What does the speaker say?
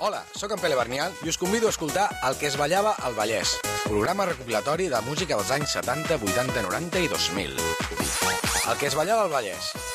Hola, sóc en Pere Bernial i us convido a escoltar El que es ballava al Vallès, programa recopilatori de música dels anys 70, 80, 90 i 2000. El que es ballava al Vallès,